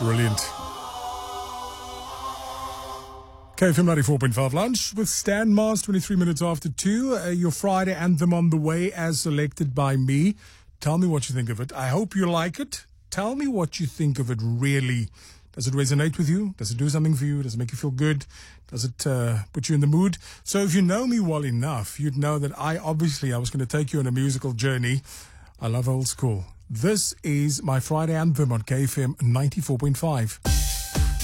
Brilliant. KFM 94.5 lunch with Stan Mars, 23 minutes after 2. Your Friday anthem on the way as selected by me. Tell me what you think of it. I hope you like it. Tell me what you think of it really. Does it resonate with you? Does it do something for you? Does it make you feel good? Does it put you in the mood? So if you know me well enough, you'd know that I was going to take you on a musical journey. I love old school. This is my Friday anthem on KFM 94.5.